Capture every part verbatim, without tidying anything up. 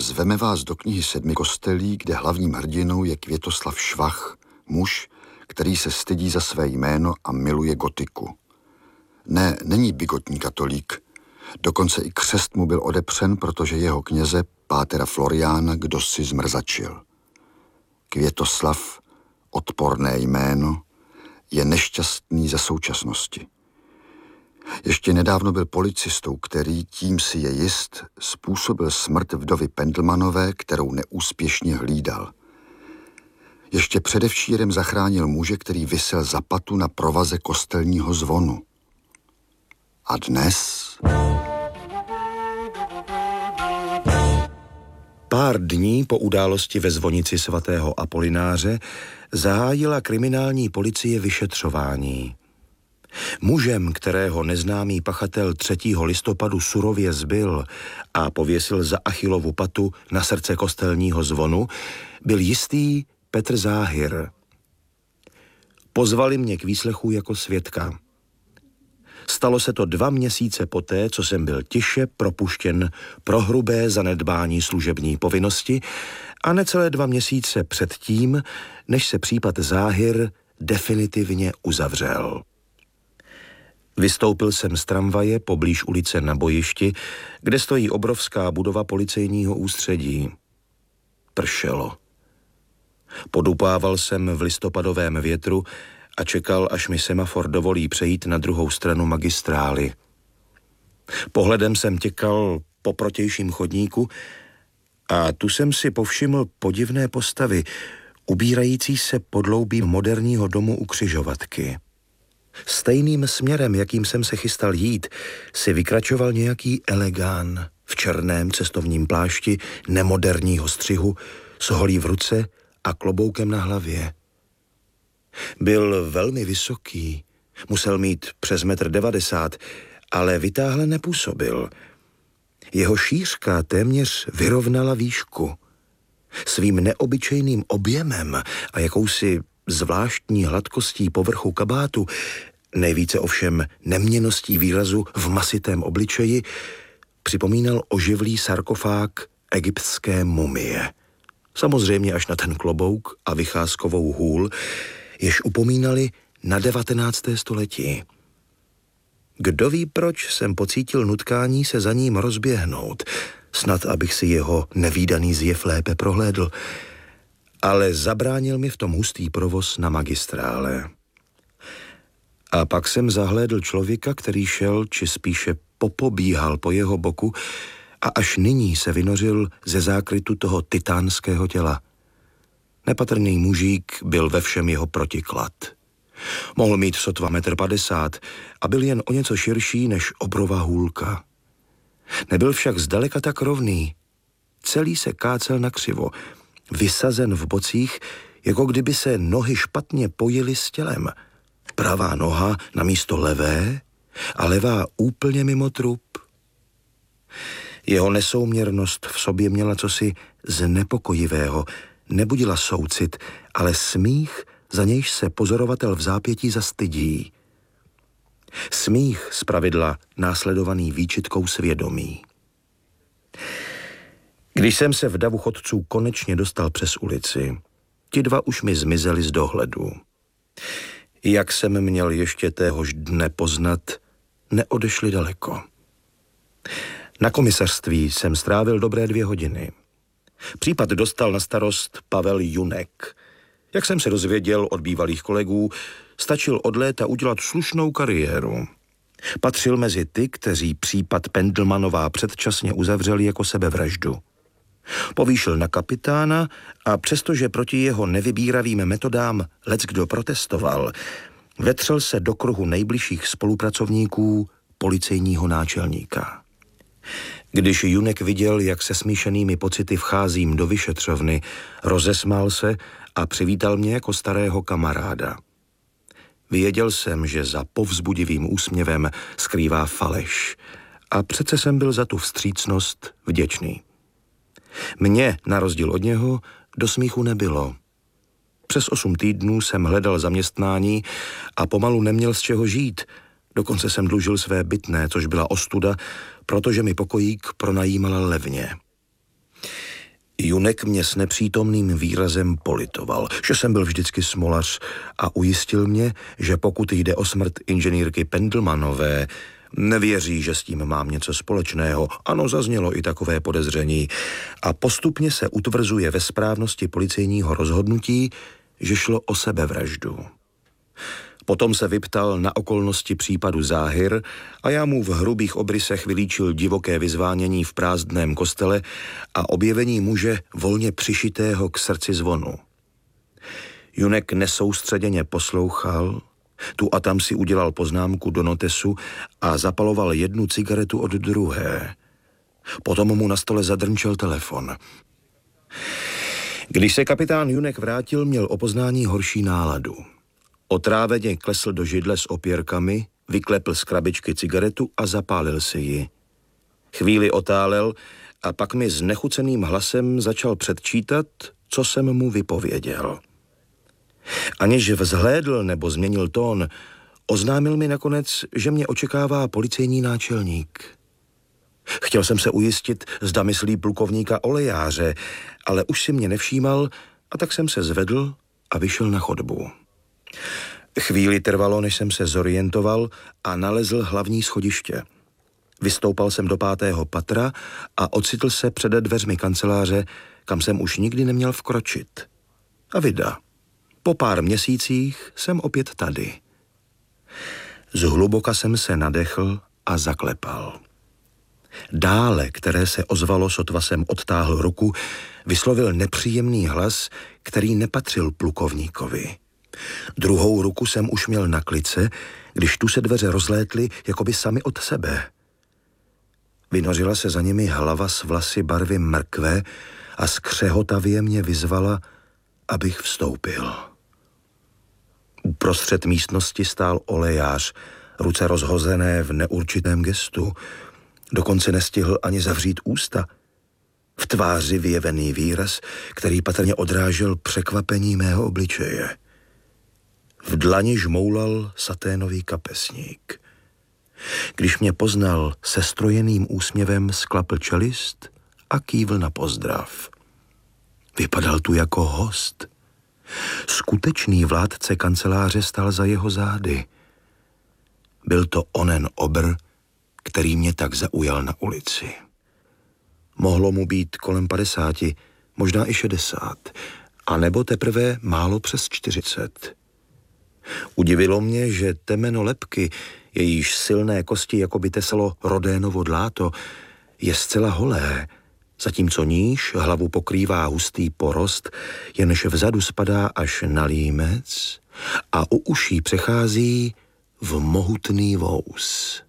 zveme vás do knihy Sedmi kostelí, kde hlavním hrdinou je Květoslav Švach, muž, který se stydí za své jméno a miluje gotiku. Ne, není bigotní katolík. Dokonce i křest mu byl odepřen, protože jeho kněze, pátera Floriána, kdosi zmrzačil. Květoslav, odporné jméno, je nešťastný za současnosti. Ještě nedávno byl policistou, který, tím si je jist, způsobil smrt vdovy Pendelmanové, kterou neúspěšně hlídal. Ještě předevčírem zachránil muže, který visel za patu na provaze kostelního zvonu. A dnes... Pár dní po události ve zvonici svatého Apolináře zahájila kriminální policie vyšetřování. Mužem, kterého neznámý pachatel třetího listopadu surově zbil a pověsil za Achillovu patu na srdce kostelního zvonu, byl jistý Petr Záhir. Pozvali mě k výslechu jako svědka. Stalo se to dva měsíce poté, co jsem byl tiše propuštěn pro hrubé zanedbání služební povinnosti a necelé dva měsíce předtím, než se případ Záhir definitivně uzavřel. Vystoupil jsem z tramvaje poblíž ulice Na bojišti, kde stojí obrovská budova policejního ústředí. Pršelo. Podupával jsem v listopadovém větru a čekal, až mi semafor dovolí přejít na druhou stranu magistrály. Pohledem jsem těkal po protějším chodníku a tu jsem si povšiml podivné postavy, ubírající se podloubí moderního domu u křižovatky. Stejným směrem, jakým jsem se chystal jít, si vykračoval nějaký elegán v černém cestovním plášti nemoderního střihu s holí v ruce a kloboukem na hlavě. Byl velmi vysoký, musel mít přes metr devadesát, ale vytáhle nepůsobil. Jeho šířka téměř vyrovnala výšku. Svým neobyčejným objemem a jakousi zvláštní hladkostí povrchu kabátu, nejvíce ovšem neměnností výrazu v masitém obličeji, připomínal oživlý sarkofág egyptské mumie. Samozřejmě až na ten klobouk a vycházkovou hůl, jež upomínali na devatenácté století. Kdo ví, proč jsem pocítil nutkání se za ním rozběhnout, snad abych si jeho nevídaný zjev lépe prohlédl, ale zabránil mi v tom hustý provoz na magistrále. A pak jsem zahlédl člověka, který šel, či spíše popobíhal po jeho boku a až nyní se vynořil ze zákrytu toho titánského těla. Nepatrný mužík byl ve všem jeho protiklad. Mohl mít sotva metr padesát a byl jen o něco širší než obrova hůlka. Nebyl však zdaleka tak rovný. Celý se kácel nakřivo, vysazen v bocích, jako kdyby se nohy špatně pojily s tělem. Pravá noha na místo levé a levá úplně mimo trup. Jeho nesouměrnost v sobě měla cosi znepokojivého, nebudila soucit, ale smích, za nějž se pozorovatel v zápětí zastydí. Smích zpravidla následovaný výčitkou svědomí. Když jsem se v davu chodců konečně dostal přes ulici, ti dva už mi zmizeli z dohledu. Jak jsem měl ještě téhož dne poznat, neodešli daleko. Na komisařství jsem strávil dobré dvě hodiny. Případ dostal na starost Pavel Junek. Jak jsem se dozvěděl od bývalých kolegů, stačil od léta udělat slušnou kariéru. Patřil mezi ty, kteří případ Pendelmanová předčasně uzavřeli jako sebevraždu. Povýšil na kapitána a přestože proti jeho nevybíravým metodám leckdo protestoval, vetřel se do kruhu nejbližších spolupracovníků policejního náčelníka. Když Junek viděl, jak se smíšenými pocity vcházím do vyšetřovny, rozesmál se a přivítal mě jako starého kamaráda. Věděl jsem, že za povzbudivým úsměvem skrývá faleš a přece jsem byl za tu vstřícnost vděčný. Mně, na rozdíl od něho, do smíchu nebylo. Přes osm týdnů jsem hledal zaměstnání a pomalu neměl z čeho žít. Dokonce jsem dlužil své bytné, což byla ostuda, protože mi pokojík pronajímala levně. Junek mě s nepřítomným výrazem politoval, že jsem byl vždycky smolař a ujistil mě, že pokud jde o smrt inženýrky Pendelmanové, nevěří, že s tím mám něco společného. Ano, zaznělo i takové podezření. A postupně se utvrzuje ve správnosti policejního rozhodnutí, že šlo o sebevraždu. Potom se vyptal na okolnosti případu záhir a já mu v hrubých obrysech vylíčil divoké vyzvánění v prázdném kostele a objevení muže volně přišitého k srdci zvonu. Junek nesoustředěně poslouchal, tu a tam si udělal poznámku do notesu a zapaloval jednu cigaretu od druhé. Potom mu na stole zadrnčel telefon. Když se kapitán Junek vrátil, měl o poznání horší náladu. Otráveně klesl do židle s opěrkami, vyklepl z krabičky cigaretu a zapálil si ji. Chvíli otálel a pak mi s nechuceným hlasem začal předčítat, co jsem mu vypověděl. Aniž vzhlédl nebo změnil tón, oznámil mi nakonec, že mě očekává policejní náčelník. Chtěl jsem se ujistit, zda myslí plukovníka Olejáře, ale už si mě nevšímal a tak jsem se zvedl a vyšel na chodbu. Chvíli trvalo, než jsem se zorientoval a nalezl hlavní schodiště. Vystoupal jsem do pátého patra a ocitl se před dveřmi kanceláře, kam jsem už nikdy neměl vkročit. A vida. Po pár měsících jsem opět tady. Zhluboka jsem se nadechl a zaklepal. Dále, které se ozvalo, sotva jsem odtáhl ruku, vyslovil nepříjemný hlas, který nepatřil plukovníkovi. Druhou ruku jsem už měl na klice, když tu se dveře rozlétly jakoby sami od sebe. Vynořila se za nimi hlava s vlasy barvy mrkve a skřehotavě mě vyzvala, abych vstoupil. Uprostřed místnosti stál Olejář, ruce rozhozené v neurčitém gestu. Dokonce nestihl ani zavřít ústa. V tváři vyjevený výraz, který patrně odrážel překvapení mého obličeje. V dlani žmoulal saténový kapesník. Když mě poznal, se strojeným úsměvem sklapl čelist a kývl na pozdrav. Vypadal tu jako host. Skutečný vládce kanceláře stál za jeho zády. Byl to onen obr, který mě tak zaujal na ulici. Mohlo mu být kolem padesáti, možná i šedesát, a nebo teprve málo přes čtyřicet. Udivilo mě, že temeno lebky, jejíž silné kosti jako by tesalo Rodénovo dláto, je zcela holé, zatímco níž hlavu pokrývá hustý porost, jenž vzadu spadá až na límec a u uší přechází v mohutný vous.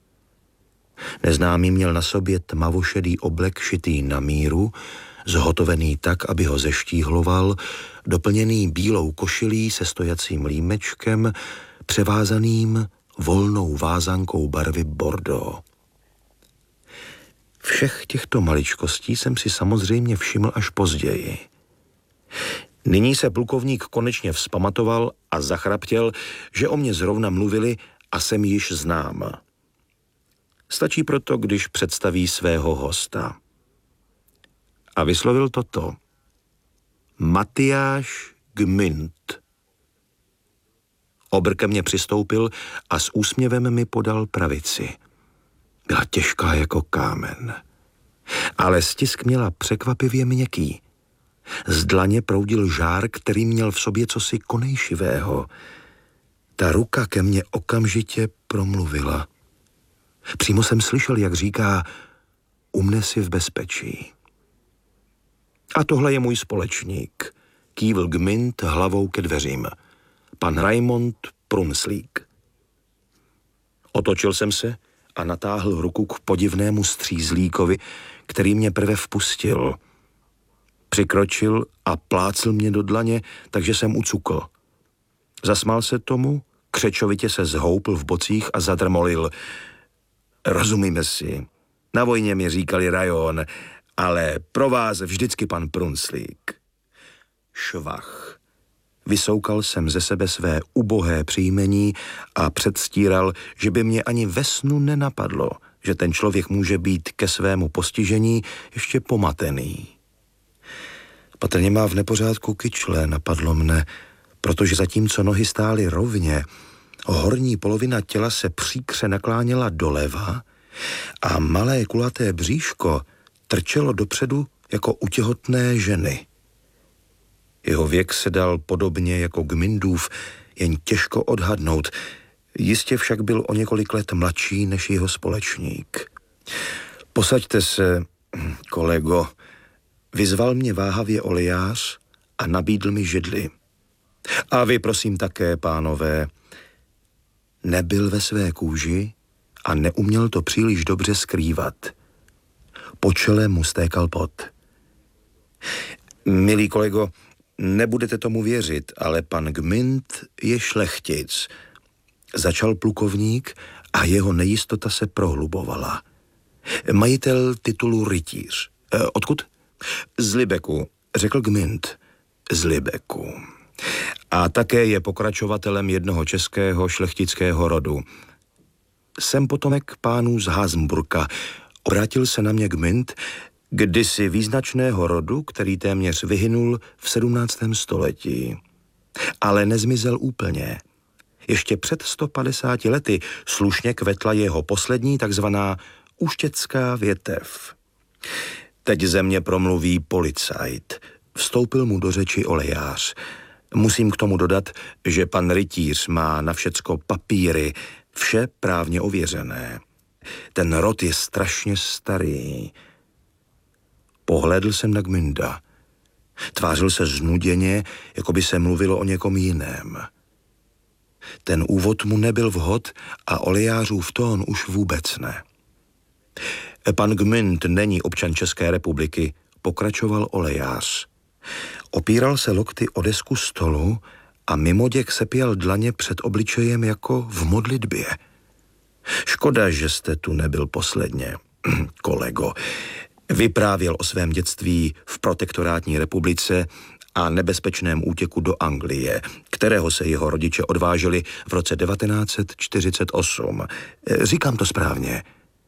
Neznámý měl na sobě tmavošedý oblek šitý na míru, zhotovený tak, aby ho zeštíhloval, doplněný bílou košilí se stojacím límečkem, převázaným volnou vázankou barvy bordeaux. Všech těchto maličkostí jsem si samozřejmě všiml až později. Nyní se plukovník konečně vzpamatoval a zachraptěl, že o mě zrovna mluvili a jsem již znám. Stačí proto, když představí svého hosta. A vyslovil toto. Matyáš Gmünd. Obr ke mně přistoupil a s úsměvem mi podal pravici. Byla těžká jako kámen. Ale stisk měla překvapivě měkký. Z dlaně proudil žár, který měl v sobě cosi konejšivého. Ta ruka ke mně okamžitě promluvila. Přímo jsem slyšel, jak říká, u mne si v bezpečí. A tohle je můj společník, kývl Gmünd hlavou ke dveřím. Pan Raimond Prunslík. Otočil jsem se a natáhl ruku k podivnému střízlíkovi, který mě prve vpustil. Přikročil a plácl mě do dlaně, takže jsem ucukl. Zasmál se tomu, křečovitě se zhoupl v bocích a zadrmolil. Rozumíme si, na vojně mi říkali rajon, ale pro vás vždycky pan Prunslík. Švach. Vysoukal jsem ze sebe své ubohé příjmení a předstíral, že by mě ani ve snu nenapadlo, že ten člověk může být ke svému postižení ještě pomatený. Patrně má v nepořádku kyčle, napadlo mne, protože zatímco nohy stály rovně, horní polovina těla se příkře nakláněla doleva a malé kulaté bříško trčelo dopředu jako u těhotné ženy. Jeho věk se dal podobně jako Gmindův jen těžko odhadnout, jistě však byl o několik let mladší než jeho společník. Posaďte se, kolego, vyzval mě váhavě olejář a nabídl mi židli. A vy prosím také, pánové. Nebyl ve své kůži a neuměl to příliš dobře skrývat. Po čele mu stékal pot. Milý kolego, nebudete tomu věřit, ale pan Gmint je šlechtic. Začal plukovník a jeho nejistota se prohlubovala. Majitel titulu rytíř. E, odkud? Z Libeku, řekl Gmint. Z Libeku. A také je pokračovatelem jednoho českého šlechtického rodu. Jsem potomek pánů z Habsburka. Obrátil se na mě Gmint, kdysi význačného rodu, který téměř vyhynul v sedmnáctém století. Ale nezmizel úplně. Ještě před sto padesáti lety slušně kvetla jeho poslední takzvaná uštěcká větev. Teď ze mě promluví policajt. Vstoupil mu do řeči olejář. Musím k tomu dodat, že pan rytíř má na všecko papíry, vše právně ověřené. Ten rod je strašně starý. Pohlédl jsem na Gminda. Tvářil se znuděně, jako by se mluvilo o někom jiném. Ten úvod mu nebyl vhod a olejářův tón už vůbec ne. Pan Gmint není občan České republiky, pokračoval olejář. Opíral se lokty o desku stolu a mimoděk sepěl dlaně před obličejem jako v modlitbě. Škoda, že jste tu nebyl posledně, kolego. Vyprávěl o svém dětství v protektorátní republice a nebezpečném útěku do Anglie, kterého se jeho rodiče odváželi v roce devatenáct set čtyřicet osm. Říkám to správně.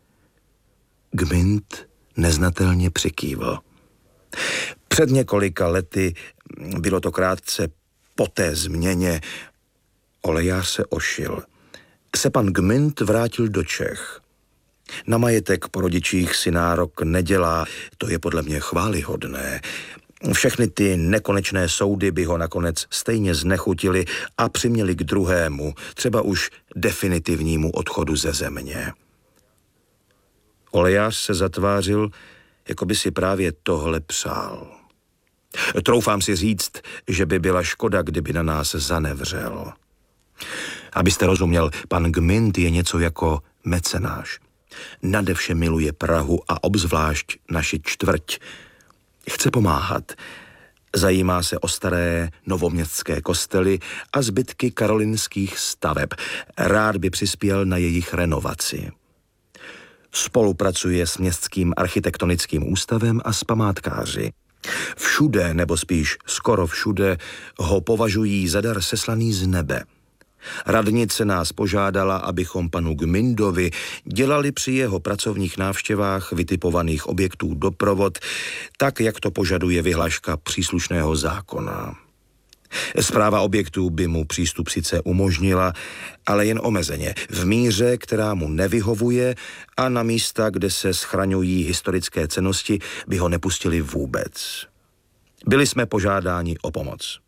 Gmint neznatelně přikývl. Před několika lety, bylo to krátce po té změně, olejář se ošil. Se pan Gmint vrátil do Čech. Na majetek po rodičích si nárok nedělá, to je podle mě chvályhodné. Všechny ty nekonečné soudy by ho nakonec stejně znechutili a přiměli k druhému, třeba už definitivnímu odchodu ze země. Olejář se zatvářil, jako by si právě tohle přál. Troufám si říct, že by byla škoda, kdyby na nás zanevřel. Abyste rozuměl, pan Gmint je něco jako mecenáš. Nadevše miluje Prahu a obzvlášť naši čtvrť. Chce pomáhat. Zajímá se o staré novoměstské kostely a zbytky karolinských staveb. Rád by přispěl na jejich renovaci. Spolupracuje s Městským architektonickým ústavem a s památkáři. Všude, nebo spíš skoro všude, ho považují za dar seslaný z nebe. Radnice nás požádala, abychom panu Gmindovi dělali při jeho pracovních návštěvách vytipovaných objektů doprovod, tak, jak to požaduje vyhláška příslušného zákona. Správa objektů by mu přístup sice umožnila, ale jen omezeně, v míře, která mu nevyhovuje, a na místa, kde se schraňují historické cennosti, by ho nepustili vůbec. Byli jsme požádáni o pomoc.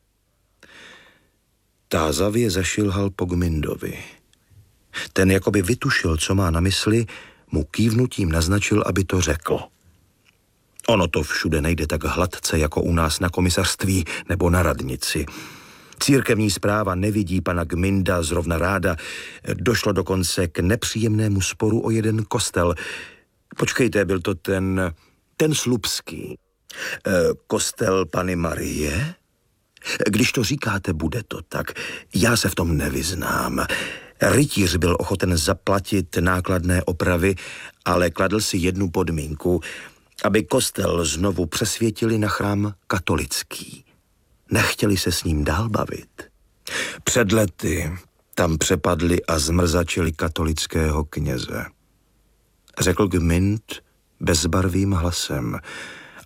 Tázavě zašilhal po Gmindovi. Ten jakoby vytušil, co má na mysli, mu kývnutím naznačil, aby to řekl. Ono to všude nejde tak hladce, jako u nás na komisařství nebo na radnici. Církevní správa nevidí pana Gminda zrovna ráda. Došlo dokonce k nepříjemnému sporu o jeden kostel. Počkejte, byl to ten, ten Slupský. E, kostel Panny Marie? Když to říkáte, bude to tak. Já se v tom nevyznám. Rytíř byl ochoten zaplatit nákladné opravy, ale kladl si jednu podmínku, aby kostel znovu přesvětili na chrám katolický. Nechtěli se s ním dál bavit. Před lety tam přepadli a zmrzačili katolického kněze. Řekl Gmint bezbarvým hlasem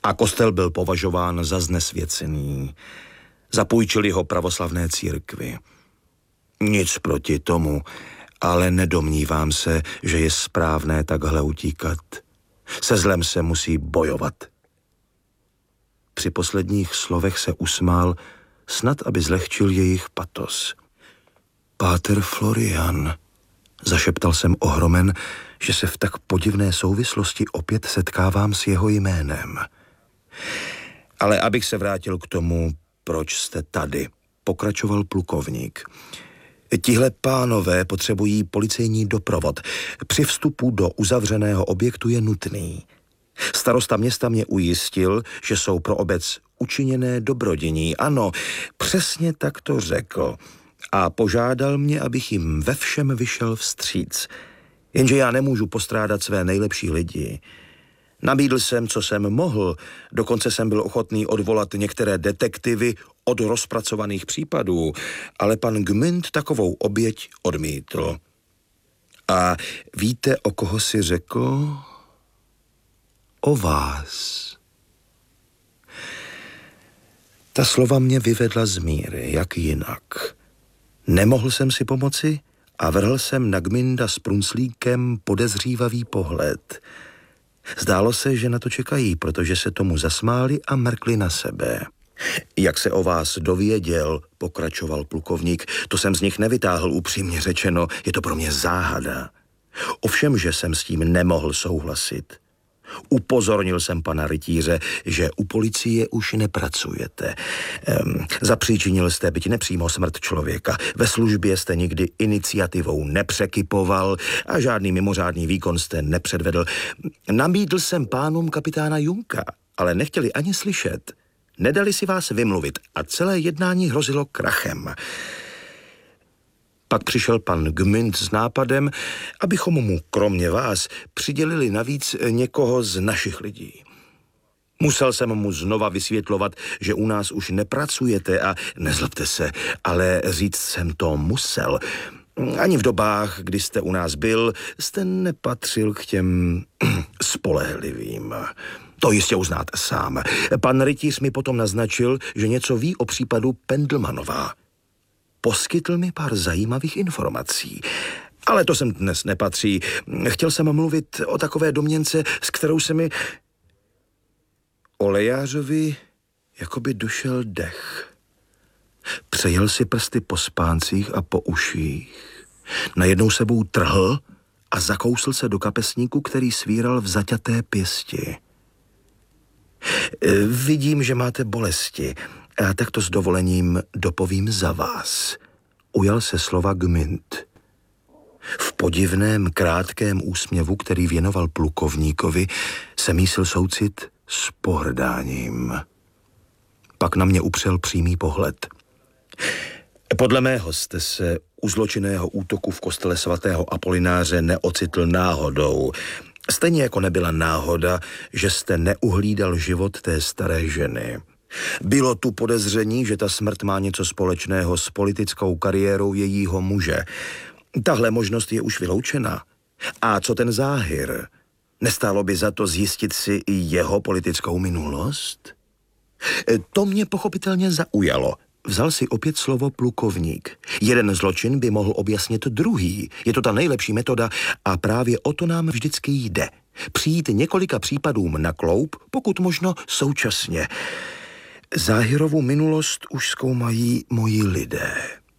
a kostel byl považován za znesvěcený. Zapůjčili ho pravoslavné církvi. Nic proti tomu, ale nedomnívám se, že je správné takhle utíkat. Se zlem se musí bojovat. Při posledních slovech se usmál, snad aby zlehčil jejich patos. Páter Florian, zašeptal jsem ohromen, že se v tak podivné souvislosti opět setkávám s jeho jménem. Ale abych se vrátil k tomu, proč jste tady, pokračoval plukovník. Tihle pánové potřebují policejní doprovod. Při vstupu do uzavřeného objektu je nutný. Starosta města mě ujistil, že jsou pro obec učiněné dobrodění. Ano, přesně tak to řekl. A požádal mě, abych jim ve všem vyšel vstříc. Jenže já nemůžu postrádat své nejlepší lidi. Nabídl jsem, co jsem mohl, dokonce jsem byl ochotný odvolat některé detektivy od rozpracovaných případů, ale pan Gmünd takovou oběť odmítl. A víte, o koho si řekl? O vás. Ta slova mě vyvedla z míry, jak jinak. Nemohl jsem si pomoci a vrhl jsem na Gmünda s Prunclíkem podezřívavý pohled. Zdálo se, že na to čekají, protože se tomu zasmáli a mrkli na sebe. Jak se o vás dověděl, pokračoval plukovník, to jsem z nich nevytáhl, upřímně řečeno, je to pro mě záhada. Ovšem, že jsem s tím nemohl souhlasit. Upozornil jsem pana rytíře, že u policie už nepracujete. Ehm, zapříčinil jste, byť nepřímo, smrt člověka. Ve službě jste nikdy iniciativou nepřekypoval a žádný mimořádný výkon jste nepředvedl. Nabídl jsem pánům kapitána Junka, ale nechtěli ani slyšet. Nedali si vás vymluvit a celé jednání hrozilo krachem. Pak přišel pan Gmünd s nápadem, abychom mu kromě vás přidělili navíc někoho z našich lidí. Musel jsem mu znova vysvětlovat, že u nás už nepracujete a nezlobte se, ale říct jsem to musel. Ani v dobách, kdy jste u nás byl, jste nepatřil k těm spolehlivým. To jistě uznáte sám. Pan rytíř mi potom naznačil, že něco ví o případu Pendelmanová. Poskytl mi pár zajímavých informací. Ale to sem dnes nepatří. Chtěl jsem mluvit o takové domněnce, s kterou se mi olejářovi jakoby došel dech. Přejel si prsty po spáncích a po uších. Najednou sebou trhl a zakousl se do kapesníku, který svíral v zaťaté pěsti. Vidím, že máte bolesti. A tak to s dovolením dopovím za vás. Ujal se slova Gmünd. V podivném krátkém úsměvu, který věnoval plukovníkovi, se mísil soucit s pohrdáním. Pak na mě upřel přímý pohled. Podle mého jste se u zločinného útoku v kostele svatého Apolináře neocitl náhodou. Stejně jako nebyla náhoda, že jste neuhlídal život té staré ženy. Bylo tu podezření, že ta smrt má něco společného s politickou kariérou jejího muže. Tahle možnost je už vyloučena. A co ten záhyr? Nestálo by za to zjistit si i jeho politickou minulost? To mě pochopitelně zaujalo. Vzal si opět slovo plukovník. Jeden zločin by mohl objasnit druhý. Je to ta nejlepší metoda a právě o to nám vždycky jde. Přijít několika případům na kloup, pokud možno současně. Záhyrovu minulost už zkoumají moji lidé.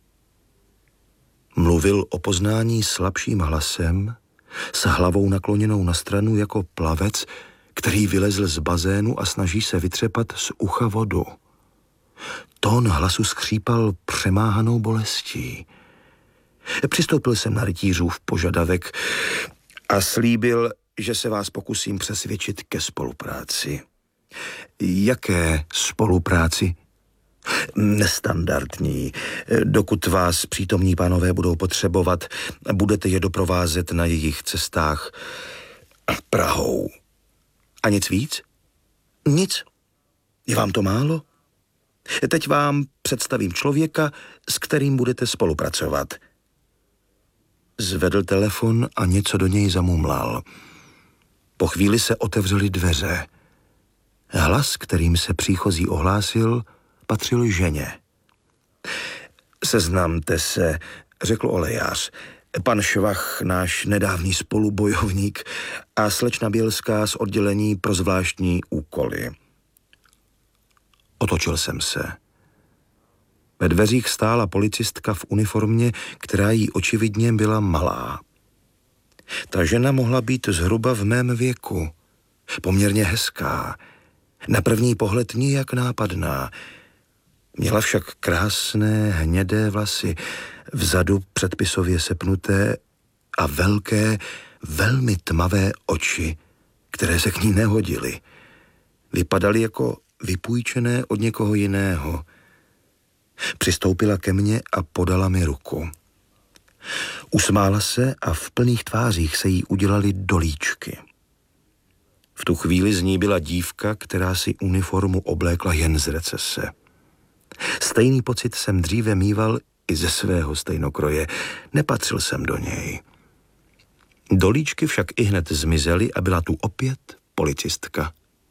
Mluvil o poznání slabším hlasem, s hlavou nakloněnou na stranu jako plavec, který vylezl z bazénu a snaží se vytřepat z ucha vodu. Tón hlasu skřípal přemáhanou bolestí. Přistoupil jsem na rytířův požadavek a slíbil, že se vás pokusím přesvědčit ke spolupráci. Jaké spolupráci? Nestandardní. Dokud vás přítomní pánové budou potřebovat, budete je doprovázet na jejich cestách Prahou. A nic víc? Nic. Je vám to málo? Teď vám představím člověka, s kterým budete spolupracovat. Zvedl telefon a něco do něj zamumlal. Po chvíli se otevřely dveře. Hlas, kterým se příchozí ohlásil, patřil ženě. Seznamte se, řekl olejář. Pan Švach, náš nedávný spolubojovník, a slečna Bělská z oddělení pro zvláštní úkoly. Otočil jsem se. Ve dveřích stála policistka v uniformě, která jí očividně byla malá. Ta žena mohla být zhruba v mém věku. Poměrně hezká. Na první pohled nijak nápadná. Měla však krásné hnědé vlasy, vzadu předpisově sepnuté a velké, velmi tmavé oči, které se k ní nehodily. Vypadaly jako vypůjčené od někoho jiného. Přistoupila ke mně a podala mi ruku. Usmála se a v plných tvářích se jí udělaly dolíčky. V tu chvíli z ní byla dívka, která si uniformu oblékla jen z recese. Stejný pocit jsem dříve mýval i ze svého stejnokroje. Nepatřil jsem do něj. Dolíčky však ihned zmizely a byla tu opět policistka.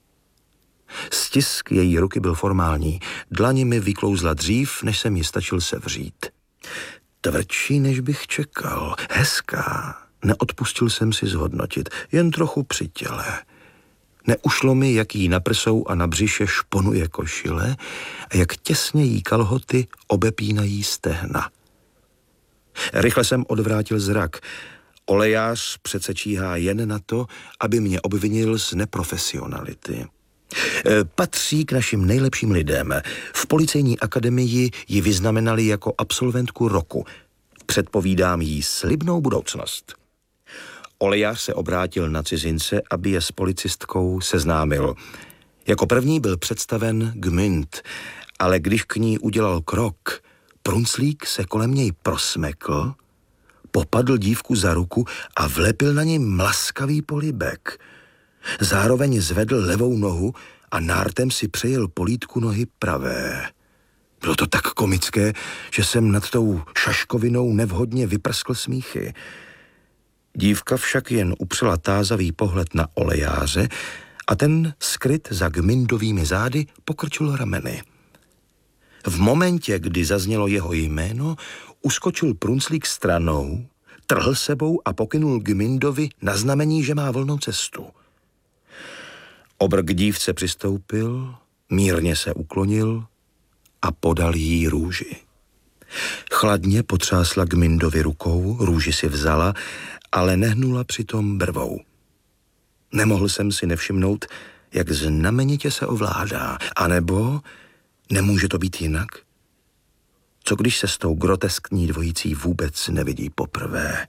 Stisk její ruky byl formální. Dlaně mi vyklouzla dřív, než jsem ji stačil sevřít. Tvrdší, než bych čekal. Hezká. Neodpustil jsem si zhodnotit. Jen trochu při těle. Neušlo mi, jak jí na prsou a na břiše šponuje košile a jak těsně jí kalhoty obepínají stehna. Rychle jsem odvrátil zrak. Olejář přece číhá jen na to, aby mě obvinil z neprofesionality. Patří k našim nejlepším lidem. V policejní akademii ji vyznamenali jako absolventku roku. Předpovídám jí slibnou budoucnost. Olejář se obrátil na cizince, aby je s policistkou seznámil. Jako první byl představen Gmünd, ale když k ní udělal krok, Prunclík se kolem něj prosmekl, popadl dívku za ruku a vlepil na ní mlaskavý polibek. Zároveň zvedl levou nohu a nártem si přejel polítku nohy pravé. Bylo to tak komické, že jsem nad tou šaškovinou nevhodně vyprskl smíchy. Dívka však jen upřela tázavý pohled na olejáře a ten, skryt za Gmündovými zády, pokrčil rameny. V momentě, kdy zaznělo jeho jméno, uskočil Prunclík stranou, trhl sebou a pokynul Gmündovi na znamení, že má volnou cestu. Obr k dívce přistoupil, mírně se uklonil a podal jí růži. Chladně potřásla Gmündovi rukou, růži si vzala, ale nehnula přitom brvou. Nemohl jsem si nevšimnout, jak znamenitě se ovládá, anebo nemůže to být jinak? Co když se s tou groteskní dvojicí vůbec nevidí poprvé?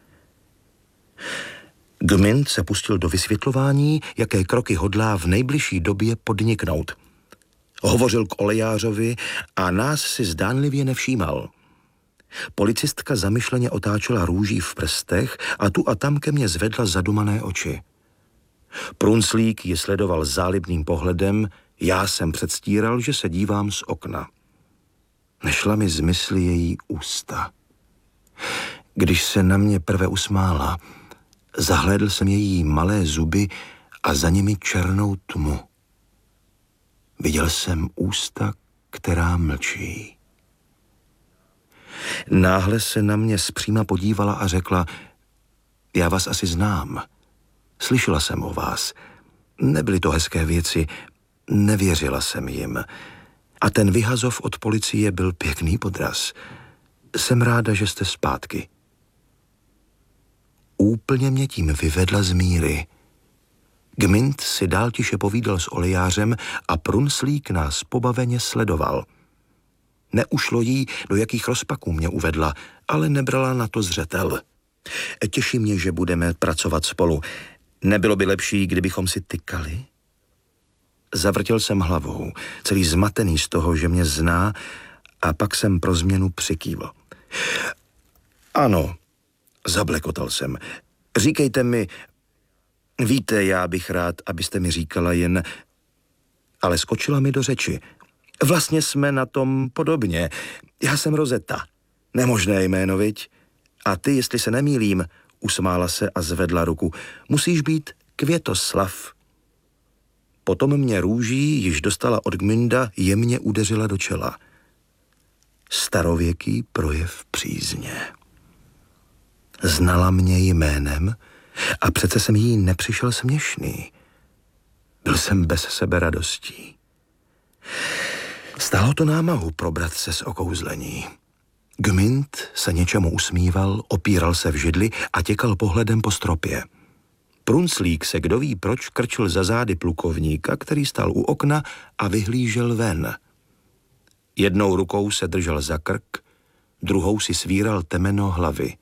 Gmünd se pustil do vysvětlování, jaké kroky hodlá v nejbližší době podniknout. Hovořil k olejářovi a nás si zdánlivě nevšímal. Policistka zamyšleně otáčela růží v prstech a tu a tam ke mně zvedla zadumané oči. Prunclík ji sledoval zálibným pohledem, já jsem předstíral, že se dívám z okna. Nešla mi z mysli její ústa. Když se na mě prve usmála, zahlédl jsem její malé zuby a za nimi černou tmu. Viděl jsem ústa, která mlčí. Náhle se na mě zpříma podívala a řekla: já vás asi znám. Slyšela jsem o vás. Nebyly to hezké věci, nevěřila jsem jim. A ten vyhazov od policie byl pěkný podraz. Jsem ráda, že jste zpátky. Úplně mě tím vyvedla z míry. Gmünd si dál tiše povídal s olejářem a Prunclík nás pobaveně sledoval. Neušlo jí, do jakých rozpaků mě uvedla, ale nebrala na to zřetel. Těší mě, že budeme pracovat spolu. Nebylo by lepší, kdybychom si tykali? Zavrtěl jsem hlavou, celý zmatený z toho, že mě zná, a pak jsem pro změnu přikývl. Ano, zablekotal jsem. Říkejte mi, víte, já bych rád, abyste mi říkala jen... Ale skočila mi do řeči. Vlastně jsme na tom podobně. Já jsem Rozeta. Nemožné jméno, viď? A ty, jestli se nemýlím, usmála se a zvedla ruku. Musíš být Květoslav. Potom mě růží, již dostala od Gmynda, jemně udeřila do čela. Starověký projev přízně. Znala mě jménem a přece jsem jí nepřišel směšný. Byl jsem bez sebe radostí. Stálo to námahu probrat se z okouzlení. Gmynd se něčemu usmíval, opíral se v židli a těkal pohledem po stropě. Prunclík se, kdo ví proč, krčil za zády plukovníka, který stál u okna a vyhlížel ven. Jednou rukou se držel za krk, druhou si svíral temeno hlavy.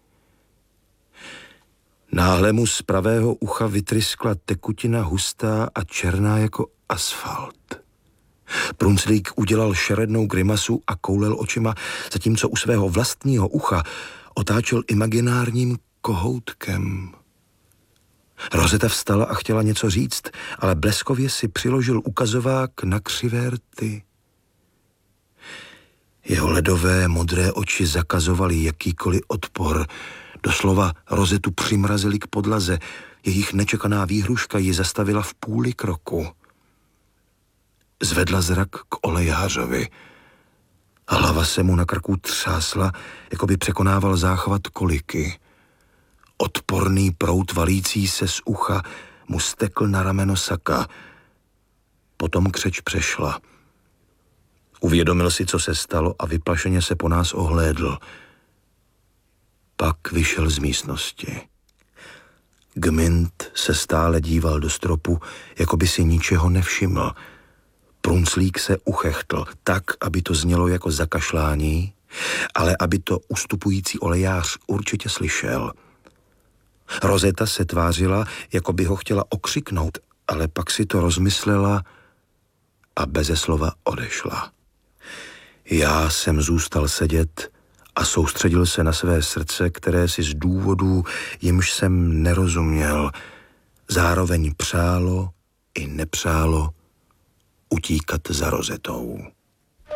Náhle mu z pravého ucha vytryskla tekutina hustá a černá jako asfalt. Prunclík udělal šerednou grimasu a koulel očima, zatímco u svého vlastního ucha otáčel imaginárním kohoutkem. Rozeta vstala a chtěla něco říct, ale bleskově si přiložil ukazovák na křivé rty. Jeho ledové modré oči zakazovaly jakýkoliv odpor. Doslova Rozetu přimrazili k podlaze. Jejich nečekaná výhruška ji zastavila v půli kroku. Zvedla zrak k olejářovi. Hlava se mu na krku třásla, jako by překonával záchvat koliky. Odporný proud valící se z ucha mu stekl na rameno saka. Potom křeč přešla. Uvědomil si, co se stalo a vyplašeně se po nás ohlédl. Pak vyšel z místnosti. Gmynd se stále díval do stropu, jako by si ničeho nevšiml. Prunclík se uchechtl tak, aby to znělo jako zakašlání, ale aby to ustupující olejář určitě slyšel. Rozeta se tvářila, jako by ho chtěla okřiknout, ale pak si to rozmyslela a beze slova odešla. Já jsem zůstal sedět a soustředil se na své srdce, které si z důvodů, jimž jsem nerozuměl, zároveň přálo i nepřálo utíkat za Rozetou.